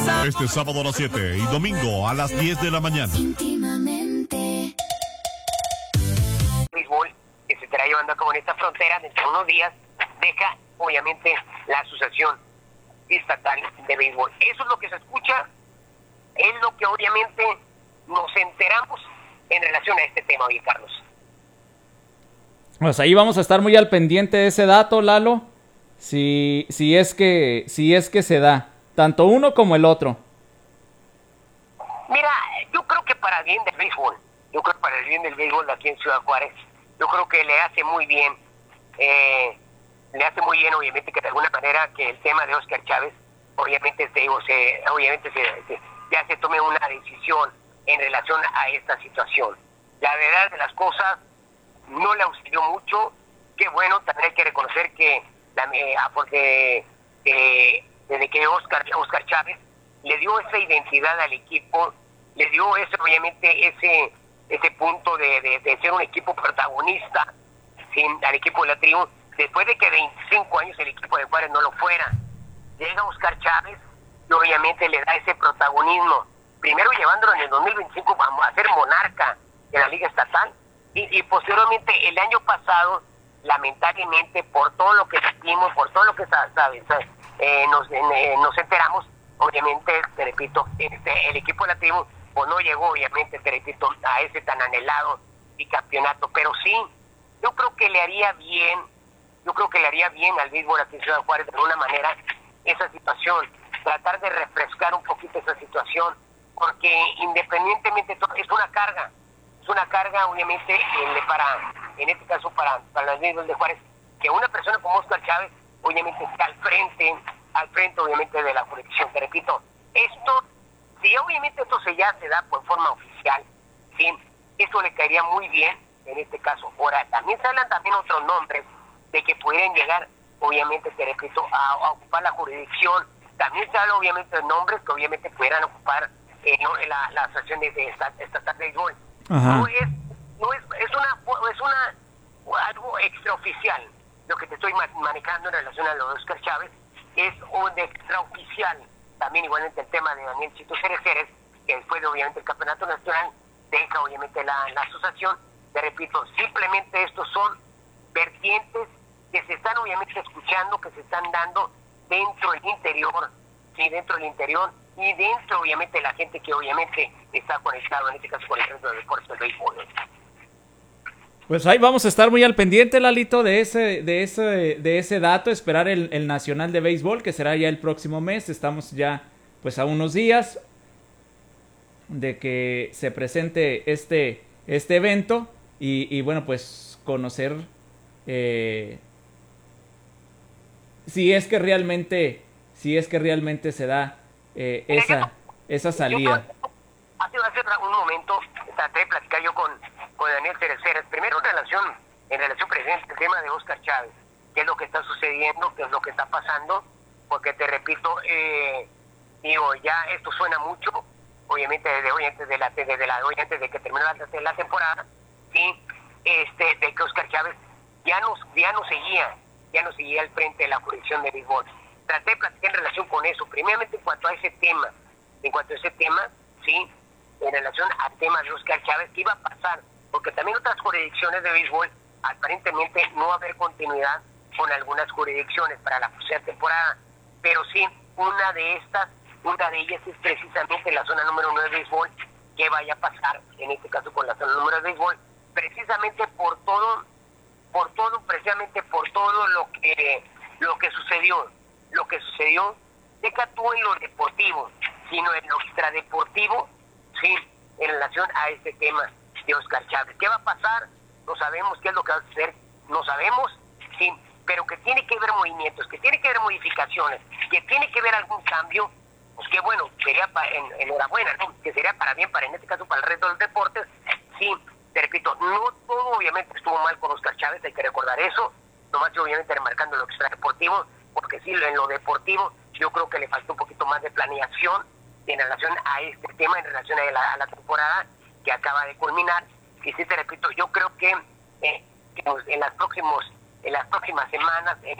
Este sábado a las 7 y domingo a las 10 de la mañana. Béisbol que se estará llevando a cabo en esta frontera dentro de unos días deja obviamente la asociación estatal de béisbol. Eso es lo que se escucha, es lo que obviamente nos enteramos en relación a este tema, oye Carlos. Pues ahí vamos a estar muy al pendiente de ese dato, Lalo, si es que se da, tanto uno como el otro. Mira, yo creo que para el bien del béisbol, aquí en Ciudad Juárez, yo creo que le hace muy bien, obviamente, que de alguna manera que el tema de Óscar Chávez, obviamente, ya se tome una decisión en relación a esta situación. La verdad de las cosas no le auxilió mucho. Qué bueno, también hay que reconocer que desde que Óscar Chávez le dio esa identidad al equipo, le dio ese punto de ser un equipo protagonista al equipo de la tribu, después de que 25 años el equipo de Juárez no lo fuera. Llega Óscar Chávez y obviamente le da ese protagonismo, primero llevándolo en el 2025 a ser monarca de la Liga Estatal, y posteriormente el año pasado, lamentablemente, por todo lo que vimos, por todo lo que nos enteramos, obviamente, te repito, el equipo de la tribu pues no llegó, obviamente, te repito, a ese tan anhelado bicampeonato, pero sí, yo creo que le haría bien al béisbol aquí en Ciudad Juárez de alguna manera esa situación, tratar de refrescar un poquito esa situación, porque independientemente de todo, es una carga obviamente en este caso para los béisbol de Juárez, que una persona como Óscar Chávez obviamente está al frente obviamente de la jurisdicción. Te repito, si obviamente esto ya se da por forma oficial, ¿sí? Esto le caería muy bien en este caso. Ahora, también se hablan otros nombres de que pudieran llegar, obviamente, te repito, a ocupar la jurisdicción. También se habla obviamente de nombres que obviamente pudieran ocupar la asociación de estatal de béisbol. No es algo extraoficial lo que te estoy manejando en relación a lo de Óscar Chávez, es un extraoficial. También igualmente el tema de Daniel Chito Ceres, que después de obviamente el campeonato nacional deja obviamente la asociación. Te repito, simplemente estos son vertientes que se están obviamente escuchando, que se están dando dentro del interior, sí, dentro del interior, y dentro obviamente de la gente que obviamente está conectado, en este caso con el centro de deportes del béisbol. Pues ahí vamos a estar muy al pendiente, Lalito, de ese dato, esperar el Nacional de Béisbol, que será ya el próximo mes. Estamos ya pues a unos días de que se presente este evento y bueno, pues conocer si es que realmente se da esa salida. Hace un momento traté de platicar yo con Daniel Ceres, primero en relación precisamente al tema de Óscar Chávez, qué es lo que está sucediendo, qué es lo que está pasando, porque te repito, ya esto suena mucho, obviamente antes de que terminó la temporada, ¿sí? De que Óscar Chávez ya no seguía al frente de la jurisdicción de béisbol. Traté de platicar en relación con eso, primeramente en cuanto a ese tema, sí, en relación al tema de Óscar Chávez, ¿qué iba a pasar? Porque también otras jurisdicciones de béisbol, aparentemente no va a haber continuidad con algunas jurisdicciones para la próxima temporada, pero sí, una de ellas es precisamente la zona número 1 de béisbol. ¿Qué vaya a pasar en este caso con la zona número de béisbol? Precisamente por todo lo que sucedió, deja tú en lo deportivo, sino en lo extradeportivo, sí, en relación a este tema de Óscar Chávez. ¿Qué va a pasar? No sabemos. ¿Qué es lo que va a suceder? No sabemos, sí, pero que tiene que haber movimientos, que tiene que haber modificaciones, que tiene que haber algún cambio, pues qué bueno, sería enhorabuena, ¿no? Que sería para bien, en este caso para el resto de los deportes. Sí, te repito, no todo obviamente estuvo mal con Óscar Chávez, hay que recordar eso, nomás obviamente remarcando lo extradeportivo, porque sí, en lo deportivo yo creo que le faltó un poquito más de planeación en relación a este tema, en relación a la temporada que acaba de culminar. Y sí, te repito, yo creo que en las próximas semanas,